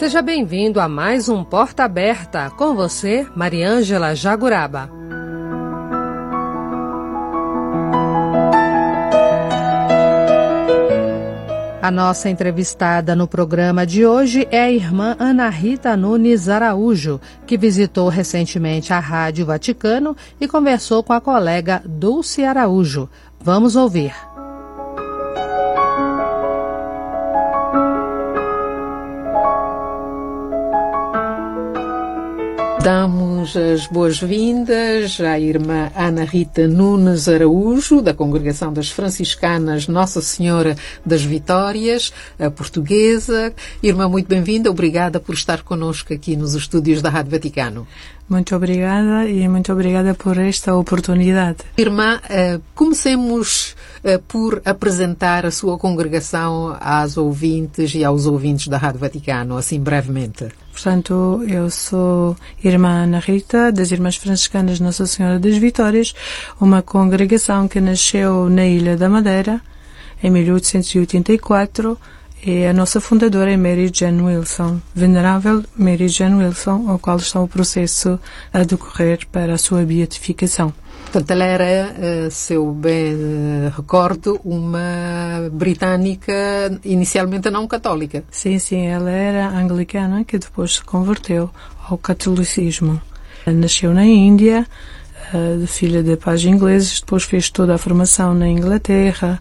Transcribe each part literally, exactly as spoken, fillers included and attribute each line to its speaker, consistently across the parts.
Speaker 1: Seja bem-vindo a mais um Porta Aberta. Com você, Mariângela Jaguraba. A nossa entrevistada no programa de hoje é a irmã Ana Rita Nunes Araújo, que visitou recentemente a Rádio Vaticano e conversou com a colega Dulce Araújo. Vamos ouvir. Damos as boas-vindas à irmã Ana Rita Nunes Araújo, da Congregação das Franciscanas Nossa Senhora das Vitórias, a portuguesa. Irmã, muito bem-vinda. Obrigada por estar connosco aqui nos estúdios da Rádio Vaticano.
Speaker 2: Muito obrigada e muito obrigada por esta oportunidade.
Speaker 1: Irmã, comecemos por apresentar a sua congregação às ouvintes e aos ouvintes da Rádio Vaticano, assim brevemente.
Speaker 2: Portanto, eu sou irmã Ana Rita, das Irmãs Franciscanas Nossa Senhora das Vitórias, uma congregação que nasceu na Ilha da Madeira, em mil oitocentos e oitenta e quatro, e a nossa fundadora é Mary Jane Wilson, Venerável Mary Jane Wilson, ao qual está o processo a decorrer para a sua beatificação.
Speaker 1: Portanto, ela era, se eu bem recordo, uma britânica inicialmente não católica.
Speaker 2: Sim, sim, ela era anglicana, que depois se converteu ao catolicismo. Nasceu na Índia, de filha de pais ingleses, depois fez toda a formação na Inglaterra,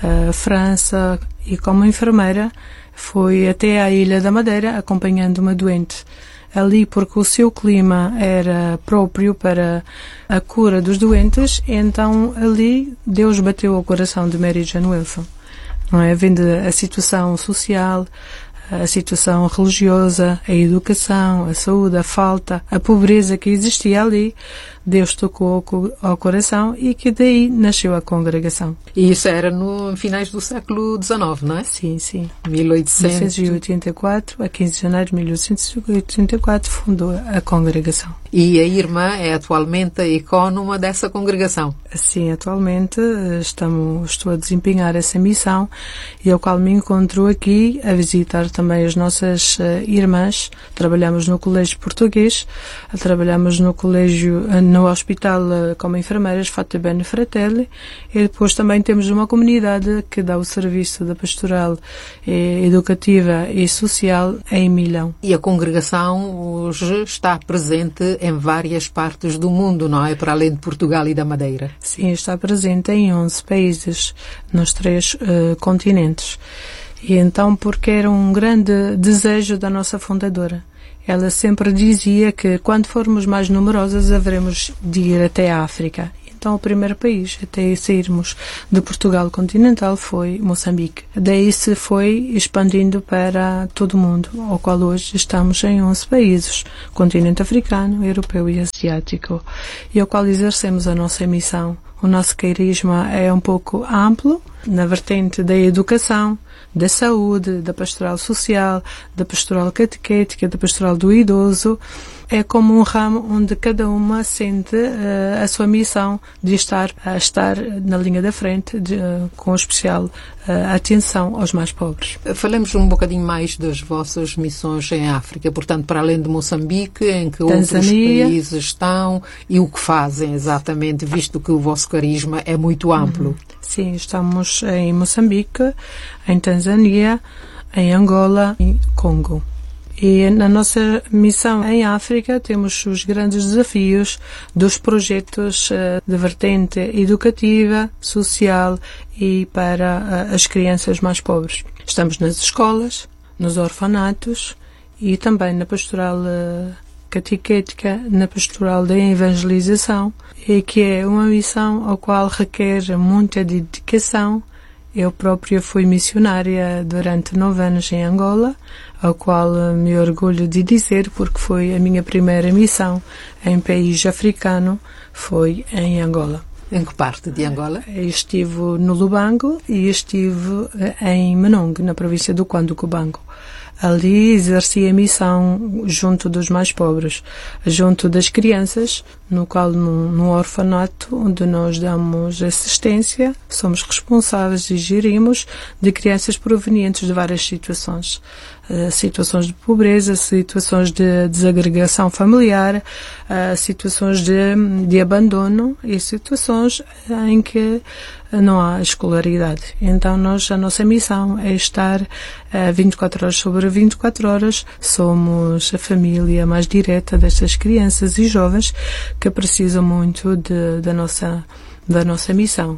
Speaker 2: França, e como enfermeira foi até à Ilha da Madeira acompanhando uma doente. Ali, porque o seu clima era próprio para a cura dos doentes, então ali Deus bateu ao coração de Mary Jane Wilson. Não é? Vendo a situação social, a situação religiosa, a educação, a saúde, a falta, a pobreza que existia ali, Deus tocou ao coração e que daí nasceu a congregação.
Speaker 1: E isso era no finais do século dezenove, não é?
Speaker 2: Sim, sim.
Speaker 1: mil oitocentos
Speaker 2: e oitenta e quatro, a quinze de janeiro de mil oitocentos e oitenta e quatro, fundou a congregação.
Speaker 1: E a irmã é atualmente a ecónoma dessa congregação?
Speaker 2: Sim, atualmente estamos, estou a desempenhar essa missão e ao qual me encontro aqui a visitar também as nossas uh, irmãs. Trabalhamos no colégio português, trabalhamos no colégio, uh, no hospital uh, como enfermeiras, Fate Bene Fratelli, e depois também temos uma comunidade que dá o serviço da pastoral eh, educativa e social em Milão.
Speaker 1: E a congregação hoje está presente em várias partes do mundo, não é? Para além de Portugal e da Madeira.
Speaker 2: Sim, está presente em onze países, nos três uh, continentes. E então, porque era um grande desejo da nossa fundadora. Ela sempre dizia que quando formos mais numerosas haveremos de ir até a África. Então o primeiro país até sairmos de Portugal continental foi Moçambique. Daí se foi expandindo para todo o mundo, ao qual hoje estamos em onze países, continente africano, europeu e asiático, e ao qual exercemos a nossa missão. O nosso carisma é um pouco amplo, na vertente da educação, da saúde, da pastoral social, da pastoral catequética, da pastoral do idoso. É como um ramo onde cada uma sente uh, a sua missão de estar, a estar na linha da frente, de, uh, com especial uh, atenção aos mais pobres.
Speaker 1: Falemos um bocadinho mais das vossas missões em África, portanto, para além de Moçambique, em que
Speaker 2: Tanzânia.
Speaker 1: Outros países estão e o que fazem exatamente, visto que o vosso carisma é muito amplo.
Speaker 2: Uhum. Sim, estamos em Moçambique, em Tanzânia, em Angola e Congo. E na nossa missão em África temos os grandes desafios dos projetos de vertente educativa, social e para as crianças mais pobres. Estamos nas escolas, nos orfanatos e também na pastoral catequética, na pastoral da evangelização, e que é uma missão ao qual requer muita dedicação. Eu própria fui missionária durante nove anos em Angola, ao qual me orgulho de dizer, porque foi a minha primeira missão em país africano, foi em Angola.
Speaker 1: Em que parte de Angola?
Speaker 2: Estive no Lubango e estive em Menong, na província do Cuando Cubango. ali exerci a missão junto dos mais pobres, junto das crianças, no qual no, no orfanato, onde nós damos assistência, somos responsáveis e gerimos de crianças provenientes de várias situações. Uh, situações de pobreza, situações de desagregação familiar, uh, situações de, de abandono e situações em que não há escolaridade. Então, nós, a nossa missão é estar uh, vinte e quatro horas sobre vinte e quatro horas. Somos a família mais direta destas crianças e jovens que precisam muito de, da, nossa, da nossa missão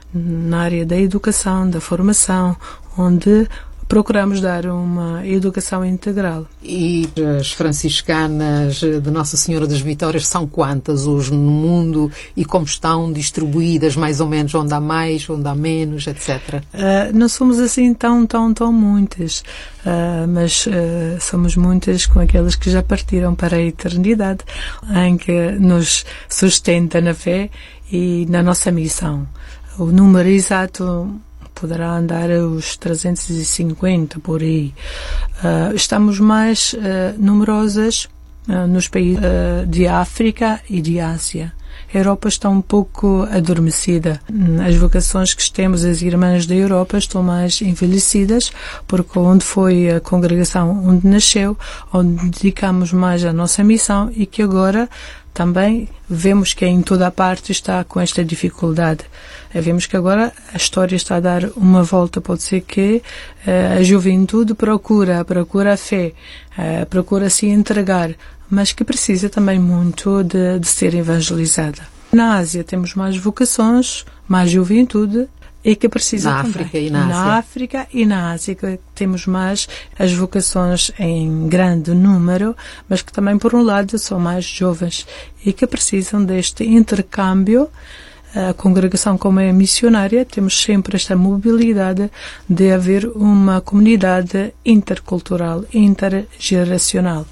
Speaker 2: na área da educação, da formação, onde procuramos dar uma educação integral.
Speaker 1: E as franciscanas de Nossa Senhora das Vitórias são quantas hoje no mundo e como estão distribuídas, mais ou menos, onde há mais, onde há menos, etcétera?
Speaker 2: Uh, não somos assim tão, tão, tão muitas, uh, mas uh, somos muitas com aquelas que já partiram para a eternidade, em que nos sustenta na fé e na nossa missão. O número exato poderá andar os trezentos e cinquenta por aí. Uh, estamos mais uh, numerosas uh, nos países uh, de África e de Ásia. A Europa está um pouco adormecida. As vocações que temos, as irmãs da Europa, estão mais envelhecidas, porque onde foi a congregação onde nasceu, onde dedicamos mais a nossa missão e que agora também vemos que em toda a parte está com esta dificuldade. Vemos que agora a história está a dar uma volta. Pode ser que uh, a juventude procura, procura a fé, uh, procura se entregar, mas que precisa também muito de, de ser evangelizada. Na Ásia temos mais vocações, mais juventude, e que precisa
Speaker 1: na
Speaker 2: também.
Speaker 1: África e na,
Speaker 2: na
Speaker 1: Ásia.
Speaker 2: África e na Ásia, que temos mais as vocações em grande número, mas que também, por um lado, são mais jovens e que precisam deste intercâmbio. A congregação, como é missionária, temos sempre esta mobilidade de haver uma comunidade intercultural, intergeracional,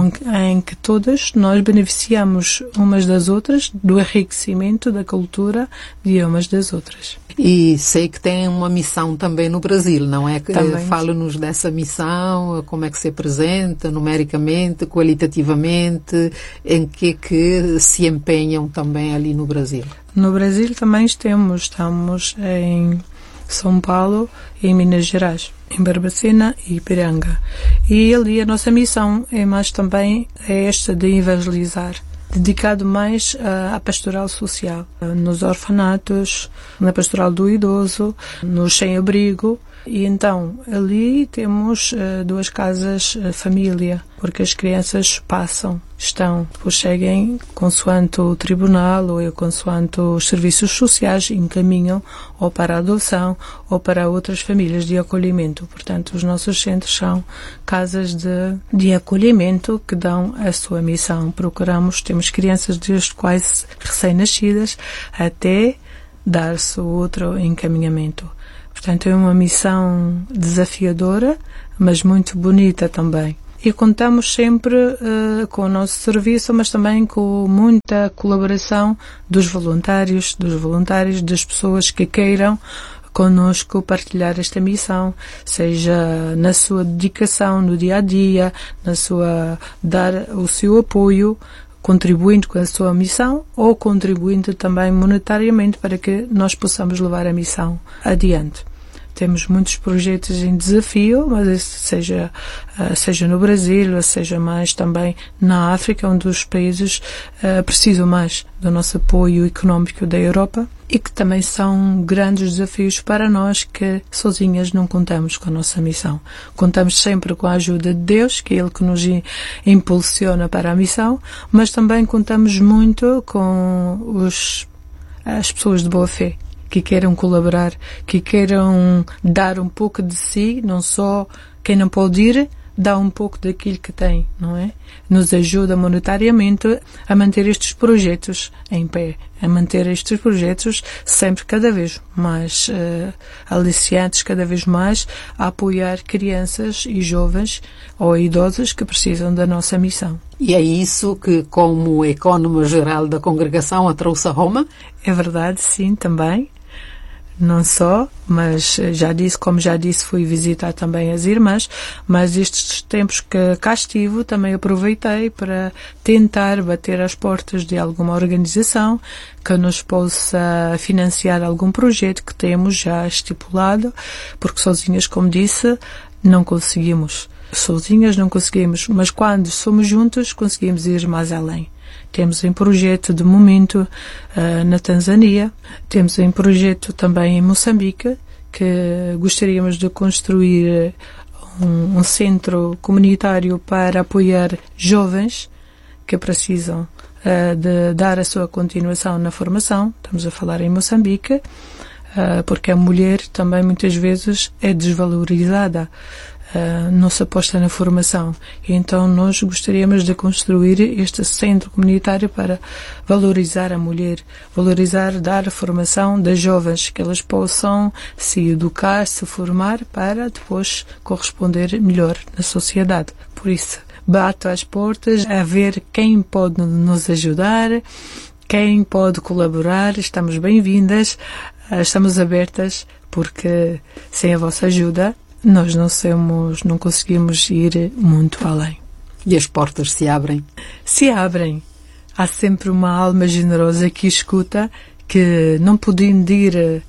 Speaker 2: em que todas nós beneficiamos umas das outras do enriquecimento da cultura de umas das outras.
Speaker 1: E sei que tem uma missão também no Brasil, não é?
Speaker 2: Também.
Speaker 1: Fala-nos dessa missão, como é que se apresenta, numericamente, qualitativamente, em que que se empenham também ali no Brasil.
Speaker 2: No Brasil também temos, estamos em São Paulo e em Minas Gerais, em Barbacena e Ipiranga. E ali a nossa missão é mais também é esta de evangelizar, dedicado mais uh, à pastoral social, uh, nos orfanatos, na pastoral do idoso, no sem-abrigo. E então, ali temos uh, duas casas uh, família, porque as crianças passam, estão, depois seguem consoante o tribunal ou consoante os serviços sociais, encaminham ou para a adoção ou para outras famílias de acolhimento. Portanto, os nossos centros são casas de, de acolhimento que dão a sua missão. Procuramos, temos crianças desde quase recém-nascidas até dar-se outro encaminhamento. Portanto, é uma missão desafiadora, mas muito bonita também. E contamos sempre uh, com o nosso serviço, mas também com muita colaboração dos voluntários, dos voluntários, das pessoas que queiram conosco partilhar esta missão, seja na sua dedicação no dia a dia, na sua dar o seu apoio, contribuindo com a sua missão ou contribuindo também monetariamente para que nós possamos levar a missão adiante. Temos muitos projetos em desafio, mas seja, seja no Brasil, seja mais também na África, onde os países uh, precisam mais do nosso apoio económico da Europa e que também são grandes desafios para nós que sozinhas não contamos com a nossa missão. Contamos sempre com a ajuda de Deus, que é Ele que nos impulsiona para a missão, mas também contamos muito com os, as pessoas de boa fé, que queiram colaborar, que queiram dar um pouco de si, não só quem não pode ir, dá um pouco daquilo que tem, não é? Nos ajuda monetariamente a manter estes projetos em pé, a manter estes projetos sempre cada vez mais uh, aliciantes, cada vez mais a apoiar crianças e jovens ou idosos que precisam da nossa missão.
Speaker 1: E é isso que, como ecónoma geral da congregação, a trouxe a Roma?
Speaker 2: É verdade, sim, também. não só, mas já disse, como já disse, fui visitar também as irmãs, mas estes tempos que cá estive também aproveitei para tentar bater às portas de alguma organização que nos possa financiar algum projeto que temos já estipulado, porque sozinhas, como disse, não conseguimos. Sozinhas não conseguimos, mas quando somos juntos conseguimos ir mais além. Temos em projeto, de momento, uh, na Tanzânia. Temos em projeto também em Moçambique, que gostaríamos de construir um, um centro comunitário para apoiar jovens que precisam uh, de dar a sua continuação na formação. Estamos a falar em Moçambique, uh, porque a mulher também muitas vezes é desvalorizada. Uh, não se aposta na formação. Então nós gostaríamos de construir este centro comunitário para valorizar a mulher, valorizar, dar a formação das jovens, que elas possam se educar, se formar para depois corresponder melhor na sociedade. Por isso, bato às portas a ver quem pode nos ajudar, quem pode colaborar. Estamos bem-vindas, uh, estamos abertas, porque sem a vossa ajuda nós não somos, não conseguimos ir muito além.
Speaker 1: E as portas se abrem?
Speaker 2: Se abrem. Há sempre uma alma generosa que escuta, que não podendo ir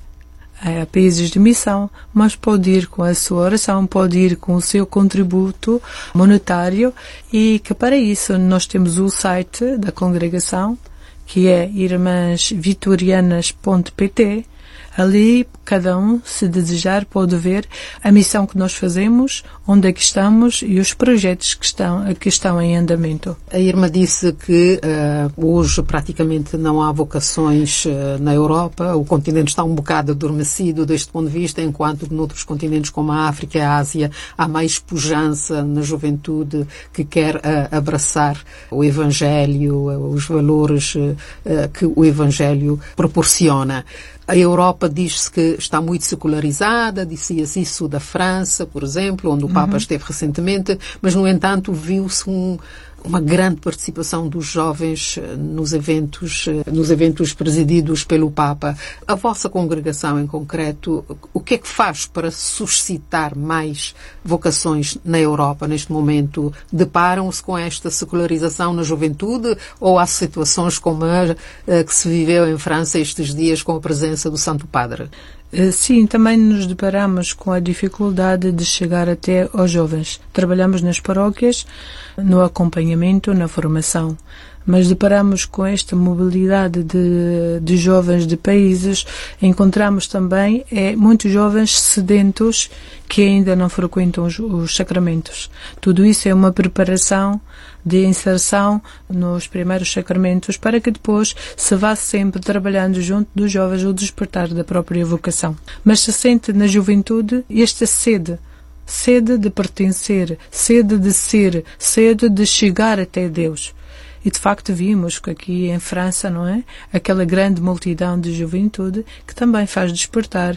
Speaker 2: a países de missão, mas pode ir com a sua oração, pode ir com o seu contributo monetário, e que para isso nós temos o site da congregação, que é irmãs vitorianas ponto pt. Ali, cada um, se desejar, pode ver a missão que nós fazemos, onde é que estamos e os projetos que estão, que estão em andamento.
Speaker 1: A irmã disse que uh, hoje praticamente não há vocações uh, na Europa. O continente está um bocado adormecido deste ponto de vista, enquanto que noutros continentes como a África e a Ásia há mais pujança na juventude que quer uh, abraçar o Evangelho, uh, os valores uh, que o Evangelho proporciona. A Europa diz-se que está muito secularizada, dizia-se isso da França, por exemplo, onde o Papa uhum. esteve recentemente, mas, no entanto, viu-se um, uma grande participação dos jovens nos eventos, nos eventos presididos pelo Papa. A vossa congregação, em concreto, o que é que faz para suscitar mais vocações na Europa neste momento? Deparam-se com esta secularização na juventude, ou há situações como a que se viveu em França estes dias com a presença do Santo Padre?
Speaker 2: Sim, também nos deparamos com a dificuldade de chegar até aos jovens. Trabalhamos nas paróquias, no acompanhamento, na formação, mas deparamos com esta mobilidade de, de jovens de países. Encontramos também é, muitos jovens sedentos que ainda não frequentam os, os sacramentos. Tudo isso é uma preparação de inserção nos primeiros sacramentos, para que depois se vá sempre trabalhando junto dos jovens o despertar da própria vocação. Mas se sente na juventude esta sede, sede de pertencer, sede de ser, sede de chegar até Deus. E de facto vimos que aqui em França, não é? Aquela grande multidão de juventude que também faz despertar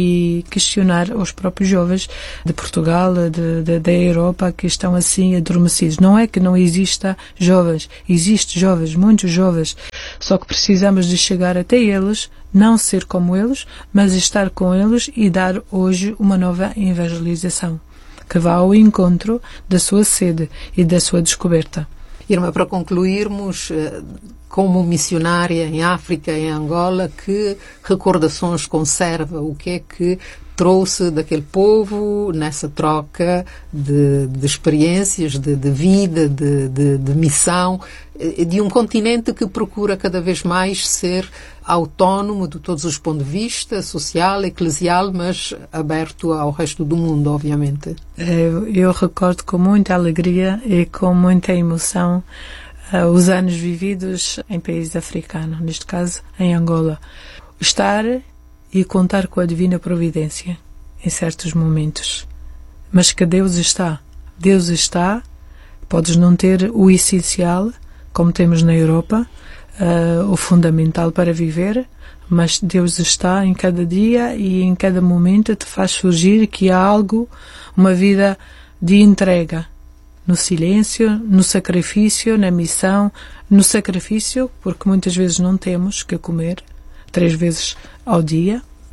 Speaker 2: e questionar os próprios jovens de Portugal, de, de, da Europa, que estão assim adormecidos. Não é que não exista jovens, existem jovens, muitos jovens, só que precisamos de chegar até eles, não ser como eles, mas estar com eles e dar hoje uma nova evangelização, que vá ao encontro da sua sede e da sua descoberta.
Speaker 1: Irmã, para concluirmos, como missionária em África, em Angola, que recordações conserva? O que é que trouxe daquele povo nessa troca de, de experiências, de, de vida, de, de, de missão, de um continente que procura cada vez mais ser autónomo de todos os pontos de vista, social, eclesial, mas aberto ao resto do mundo, obviamente?
Speaker 2: Eu, eu recordo com muita alegria e com muita emoção uh, os anos vividos em países africanos, neste caso em Angola. Estar e contar com a divina providência em certos momentos. Mas que Deus está. Deus está. Podes não ter o essencial, como temos na Europa, uh, o fundamental para viver, mas Deus está em cada dia e em cada momento te faz surgir que há algo, uma vida de entrega, no silêncio, no sacrifício, na missão, no sacrifício, porque muitas vezes não temos que comer três vezes ao dia,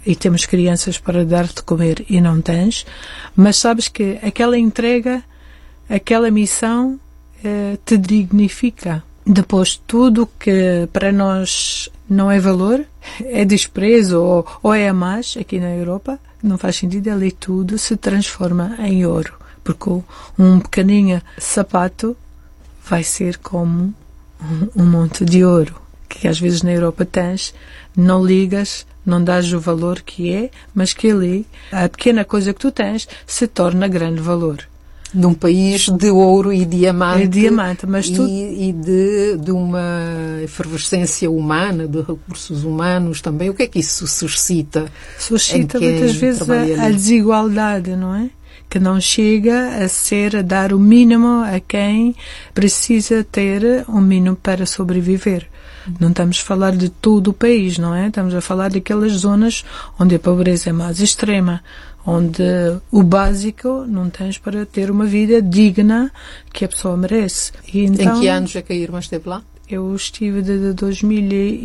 Speaker 2: e temos crianças para dar de comer e não tens, mas sabes que aquela entrega, aquela missão eh, te dignifica. Depois, tudo que para nós não é valor, é desprezo ou, ou é a mais, aqui na Europa, não faz sentido, ali tudo se transforma em ouro. Porque um pequenino sapato vai ser como um, um monte de ouro, que às vezes na Europa tens, não ligas, não dás o valor que é, mas que ali, a pequena coisa que tu tens, se torna grande valor.
Speaker 1: Num país de ouro e diamante,
Speaker 2: é diamante mas
Speaker 1: e,
Speaker 2: tu...
Speaker 1: e de, de uma efervescência humana, de recursos humanos também, o que é que isso suscita?
Speaker 2: Suscita muitas vezes a, a desigualdade, não é? Que não chega a ser, a dar o mínimo a quem precisa ter um mínimo para sobreviver. Não estamos a falar de todo o país, não é? Estamos a falar daquelas zonas onde a pobreza é mais extrema, onde o básico não tens para ter uma vida digna que a pessoa merece. E então,
Speaker 1: em que anos é que a irmã esteve lá?
Speaker 2: Eu estive de dois mil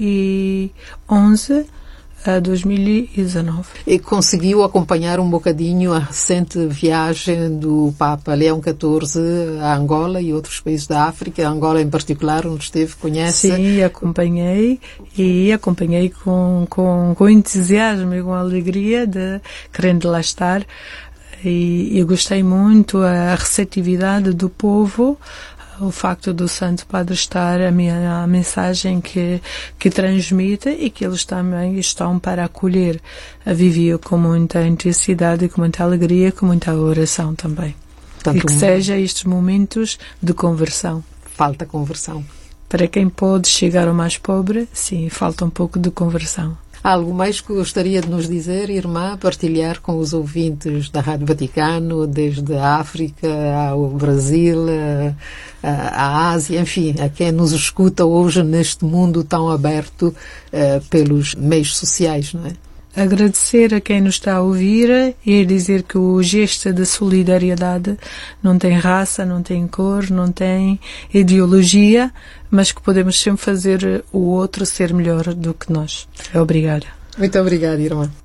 Speaker 2: e onze a dois mil e dezanove.
Speaker 1: E conseguiu acompanhar um bocadinho a recente viagem do Papa Leão catorze a Angola e outros países da África, a Angola em particular, onde esteve, conhece?
Speaker 2: Sim, acompanhei e acompanhei com, com, com entusiasmo e com alegria, de querendo lá estar, e eu gostei muito a receptividade do povo, o facto do Santo Padre estar, a minha a mensagem que, que transmite, e que eles também estão para acolher. A vivi com muita intensidade, com muita alegria, com muita oração também. Tanto e que um... seja estes momentos de conversão.
Speaker 1: Falta conversão.
Speaker 2: Para quem pode chegar ao mais pobre, sim, falta um pouco de conversão.
Speaker 1: Há algo mais que gostaria de nos dizer, irmã, partilhar com os ouvintes da Rádio Vaticano, desde a África ao Brasil, a, a Ásia, enfim, a quem nos escuta hoje neste mundo tão aberto uh, pelos meios sociais, não é?
Speaker 2: Agradecer a quem nos está a ouvir e dizer que o gesto de solidariedade não tem raça, não tem cor, não tem ideologia, mas que podemos sempre fazer o outro ser melhor do que nós. Obrigada.
Speaker 1: Muito obrigada, irmã.